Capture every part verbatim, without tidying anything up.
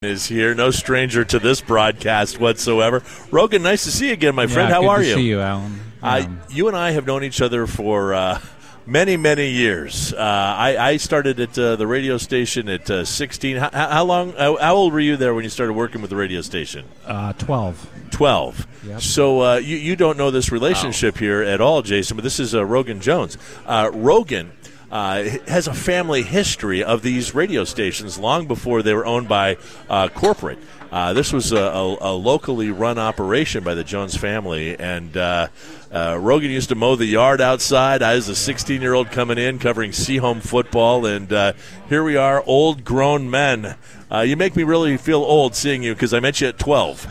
Is here, no stranger to this broadcast whatsoever. Rogan, nice to see you again, my friend. Yeah, How good are to you? See you, Alan. Uh, Um, you and I have known each other for uh, many, many years. Uh, I, I started at uh, the radio station at uh, sixteen. How, how long? How, how old were you there when you started working with the radio station? uh, twelve. Twelve. Yep. So uh, you you don't know this relationship here at all, Jason. But this is uh, Rogan Jones. Uh, Rogan. Uh, has a family history of these radio stations long before they were owned by uh, corporate. Uh, this was a, a, a locally run operation by the Jones family, and uh, uh, Rogan used to mow the yard outside. I was a sixteen-year-old coming in covering Seahome football, and uh, here we are, old grown men. Uh, you make me really feel old seeing you because I met you at twelve.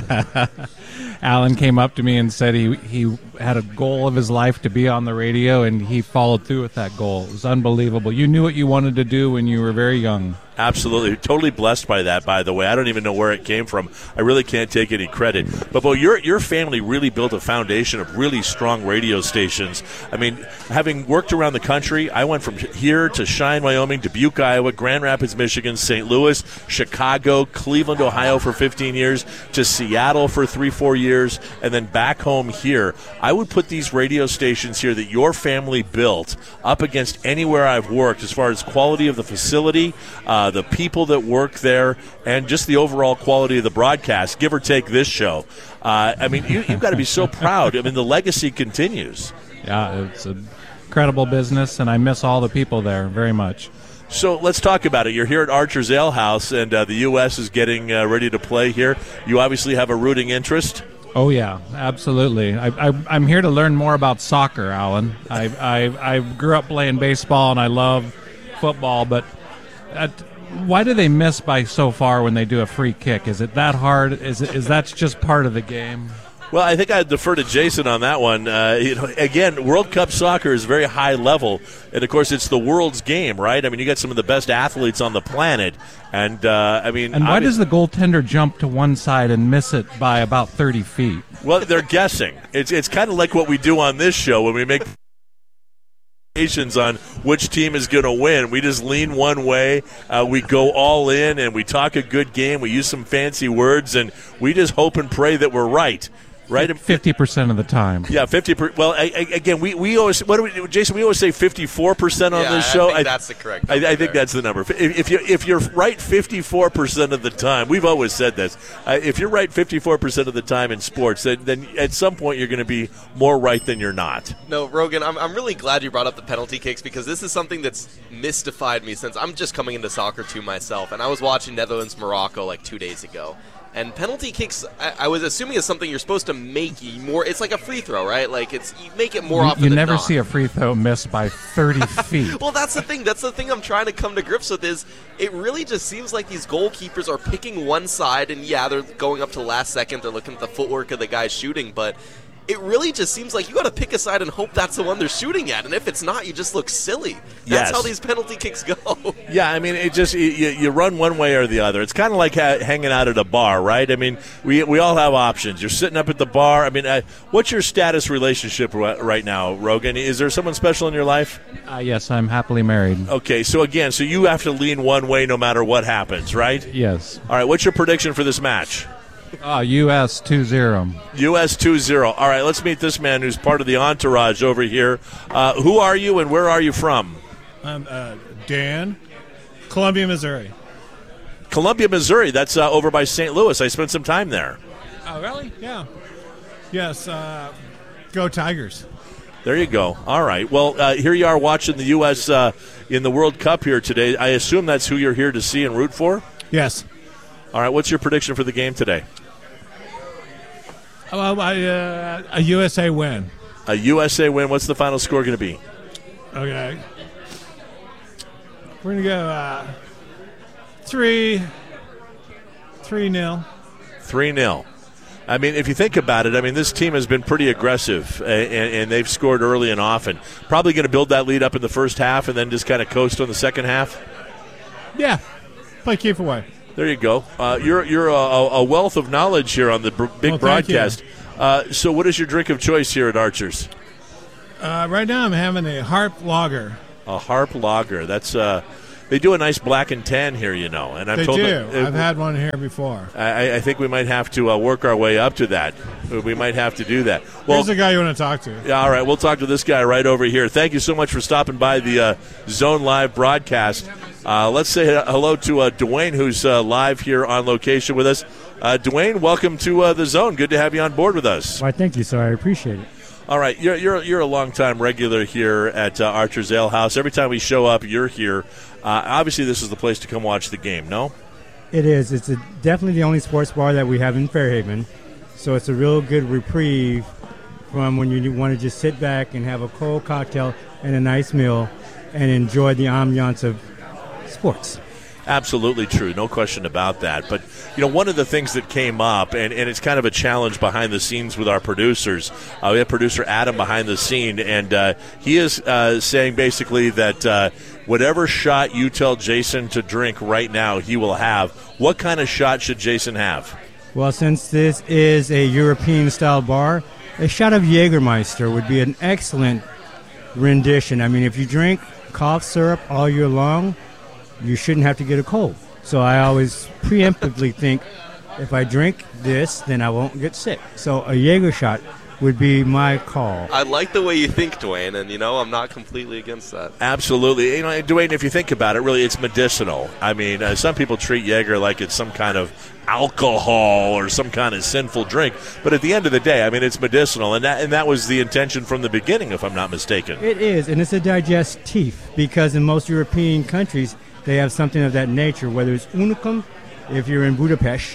Alan came up to me and said he he had a goal of his life to be on the radio, and he followed through with that goal. It was unbelievable. You knew what you wanted to do when you were very young. Absolutely. Totally blessed by that, by the way. I don't even know where it came from. I really can't take any credit. But, Bo, your, your family really built a foundation of really strong radio stations. I mean, having worked around the country, I went from here to Cheyenne, Wyoming, Dubuque, Iowa, Grand Rapids, Michigan, Saint Louis, Chicago, Cleveland, Ohio for fifteen years, to Seattle for three, four years, and then back home here. I would put these radio stations here that your family built up against anywhere I've worked as far as quality of the facility, uh, the people that work there, and just the overall quality of the broadcast, give or take this show. Uh, I mean, you, you've got to be so proud. I mean, the legacy continues. Yeah, it's an incredible business, and I miss all the people there very much. So let's talk about it. You're here at Archer's Ale House, and uh, the U S is getting uh, ready to play here. You obviously have a rooting interest. Oh, yeah, absolutely. I, I, I'm here to learn more about soccer, Alan. I, I, I grew up playing baseball, and I love football, but at, why do they miss by so far when they do a free kick? Is it that hard? Is it, is that just part of the game? Well, I think I'd defer to Jason on that one. Uh, you know, again, World Cup soccer is very high level, and of course, it's the world's game, right? I mean, you got some of the best athletes on the planet, and uh, I mean, and why does the goaltender jump to one side and miss it by about thirty feet? Well, they're guessing. It's it's kind of like what we do on this show when we make on which team is going to win. We just lean one way, uh, we go all in, and we talk a good game. We use some fancy words, and we just hope and pray that we're right. Right, fifty percent of the time. Yeah, fifty. Per, well, I, I, again, we, we always what do we, Jason? We always say fifty-four percent on yeah, this show. I think I, that's the correct. I, I think there. that's the number. If, if you if you're right fifty-four percent of the time, we've always said this. Uh, if you're right fifty-four percent of the time in sports, then, then at some point you're going to be more right than you're not. No, Rogan, I'm I'm really glad you brought up the penalty kicks because this is something that's mystified me since I'm just coming into soccer too myself, and I was watching Netherlands Morocco like two days ago. And penalty kicks, I, I was assuming is something you're supposed to make more. It's like a free throw, right? Like it's you make it more you, often. You than never not. see a free throw missed by thirty feet. Well, that's the thing. That's the thing I'm trying to come to grips with. Is it really just seems like these goalkeepers are picking one side, and yeah, they're going up to the last second. They're looking at the footwork of the guy shooting, but it really just seems like you got to pick a side and hope that's the one they're shooting at. And if it's not, you just look silly. That's yes. how these penalty kicks go. Yeah, I mean, it just you, you run one way or the other. It's kind of like ha- hanging out at a bar, right? I mean, we we all have options. You're sitting up at the bar. I mean, uh, what's your status relationship right now, Rogan? Is there someone special in your life? Uh, yes, I'm happily married. Okay, so again, so you have to lean one way no matter what happens, right? Yes. All right, what's your prediction for this match? Uh, U S two zero. U S two zero. All right, let's meet this man who's part of the entourage over here. Uh, who are you and where are you from? I'm uh, Dan, Columbia, Missouri. Columbia, Missouri. That's uh, over by Saint Louis. I spent some time there. Oh, really? Yeah. Yes. Uh, go Tigers. There you go. All right. Well, uh, here you are watching the U S uh, in the World Cup here today. I assume that's who you're here to see and root for? Yes. All right. What's your prediction for the game today? Well, I, uh, a U S A win. A U S A win. What's the final score going to be? Okay. We're going to go uh, three, three nil. three nil. I mean, if you think about it, I mean, this team has been pretty aggressive, and, and they've scored early and often. Probably going to build that lead up in the first half and then just kind of coast on the second half? Yeah. Play keep away. There you go. Uh, you're you're a, a wealth of knowledge here on the br- big well, broadcast. Uh, so what is your drink of choice here at Archer's? Uh, right now I'm having a Harp Lager. A Harp Lager. That's uh, they do a nice black and tan here, you know. And I'm They told do. that it- I've had one here before. I, I think we might have to uh, work our way up to that. We might have to do that. Well, Here's the guy you want to talk to. yeah, all right, we'll talk to this guy right over here. Thank you so much for stopping by the uh, Zone Live broadcast. Uh, let's say hello to uh, Dwayne, who's uh, live here on location with us. Uh, Dwayne, welcome to uh, the Zone. Good to have you on board with us. Why, thank you, sir. I appreciate it. All right, you're you're you're a longtime regular here at uh, Archer's Ale House. Every time we show up, you're here. Uh, obviously, this is the place to come watch the game. No? It is. It's a, definitely the only sports bar that we have in Fairhaven. So it's a real good reprieve from when you want to just sit back and have a cold cocktail and a nice meal and enjoy the ambiance of sports. Absolutely true. No question about that. But, you know, one of the things that came up, and, and it's kind of a challenge behind the scenes with our producers, uh, we have producer Adam behind the scene, and uh, he is uh, saying basically that uh, whatever shot you tell Jason to drink right now, he will have. What kind of shot should Jason have? Well, since this is a European-style bar, a shot of Jägermeister would be an excellent rendition. I mean, if you drink cough syrup all year long, you shouldn't have to get a cold. So I always preemptively think, if I drink this, then I won't get sick. So a Jaeger shot would be my call. I like the way you think, Dwayne, and, you know, I'm not completely against that. Absolutely. You know, Dwayne, if you think about it, really, it's medicinal. I mean, uh, some people treat Jaeger like it's some kind of alcohol or some kind of sinful drink. But at the end of the day, I mean, it's medicinal, and that, and that was the intention from the beginning, if I'm not mistaken. It is, and it's a digestif, because in most European countries, they have something of that nature, whether it's Unicum, if you're in Budapest,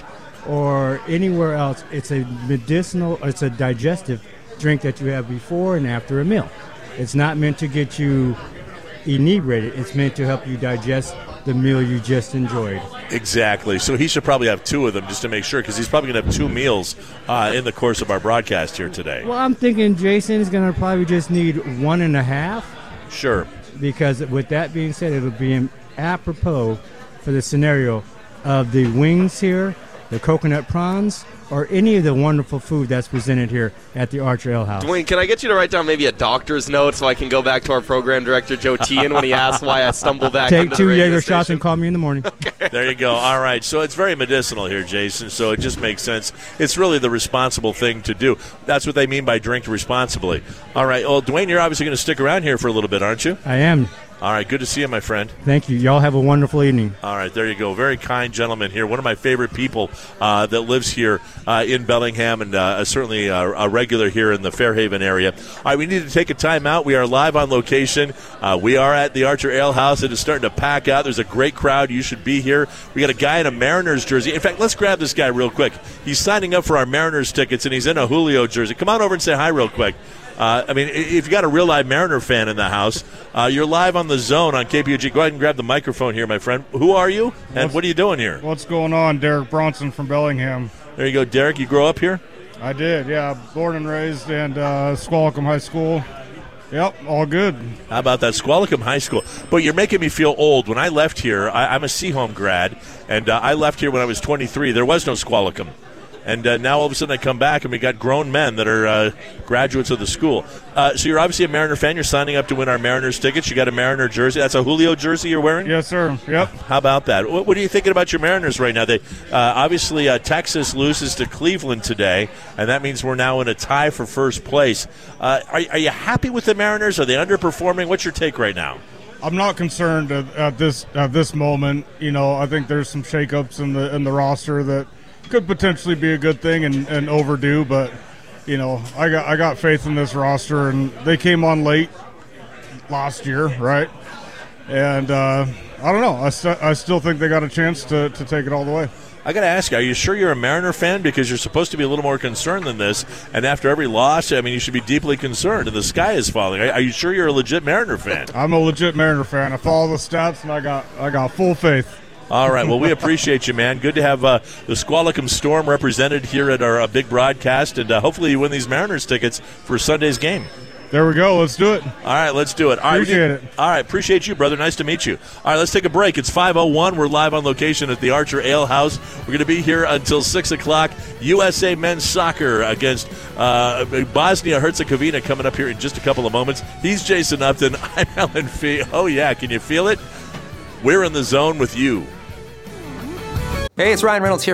or anywhere else. It's a medicinal, it's a digestive drink that you have before and after a meal. It's not meant to get you inebriated. It's meant to help you digest the meal you just enjoyed. Exactly. So he should probably have two of them just to make sure, because he's probably going to have two meals uh, in the course of our broadcast here today. Well, I'm thinking Jason is going to probably just need one and a half. Sure. Because with that being said, it'll be apropos for the scenario of the wings here, the coconut prawns, or any of the wonderful food that's presented here at the Archer Ale House. Dwayne, can I get you to write down maybe a doctor's note so I can go back to our program director, Joe Tian, when he asks why I stumbled back Take into two the radio Jaeger station? shots and call me in the morning. There you go. All right. So it's very medicinal here, Jason. So it just makes sense. It's really the responsible thing to do. That's what they mean by drink responsibly. All right. Well, Dwayne, you're obviously going to stick around here for a little bit, aren't you? I am. All right. Good to see you, my friend. Thank you. Y'all have a wonderful evening. All right. There you go. Very kind gentleman here. One of my favorite people uh, that lives here uh, in Bellingham, and uh, certainly a, a regular here in the Fairhaven area. All right. We need to take a time out. We are live on location. Uh, we are at the Archer Ale House. It is starting to pack out. There's a great crowd. You should be here. We got a guy in a Mariners jersey. In fact, let's grab this guy real quick. He's signing up for our Mariners tickets, and he's in a Julio jersey. Come on over and say hi real quick. Uh, I mean, if you got a real live Mariner fan in the house, uh, you're live on the Zone on K P U G. Go ahead and grab the microphone here, my friend. Who are you, and What's, what are you doing here? What's going on? Derek Bronson from Bellingham. There you go, Derek. You grow up here? I did, yeah. Born and raised in uh, Squalicum High School. Yep, all good. How about that? Squalicum High School. But you're making me feel old. When I left here, I, I'm a Seaholm grad, and uh, I left here when I was twenty-three. There was no Squalicum. And uh, now all of a sudden I come back and we got grown men that are uh, graduates of the school. Uh, so you're obviously a Mariner fan. You're signing up to win our Mariners tickets. You got a Mariner jersey. That's a Julio jersey you're wearing? Yes, sir. Yep. How about that? What, what are you thinking about your Mariners right now? They uh, obviously uh, Texas loses to Cleveland today, and that means we're now in a tie for first place. Uh, are, are you happy with the Mariners? Are they underperforming? What's your take right now? I'm not concerned at, at this at this moment. You know, I think there's some shakeups in the in the roster that could potentially be a good thing and, and overdue, but you know, I got I got faith in this roster, and they came on late last year, right? And uh, I don't know. I, st- I still think they got a chance to, to take it all the way. I got to ask you, are you sure you're a Mariner fan? Because you're supposed to be a little more concerned than this. And after every loss, I mean, you should be deeply concerned, and the sky is falling. Are, are you sure you're a legit Mariner fan? I'm a legit Mariner fan. I follow the stats, and I got I got full faith. All right. Well, we appreciate you, man. Good to have uh, the Squalicum Storm represented here at our uh, big broadcast, and uh, hopefully you win these Mariners tickets for Sunday's game. There we go. Let's do it. All right, let's do it. All appreciate right, it. All right, appreciate you, brother. Nice to meet you. All right, let's take a break. It's five oh one. We're live on location at the Archer Ale House. We're going to be here until six o'clock. U S A men's soccer against uh, Bosnia-Herzegovina coming up here in just a couple of moments. He's Jason Upton. I'm Alan Fee. Oh, yeah. Can you feel it? We're in the zone with you. Hey, it's Ryan Reynolds here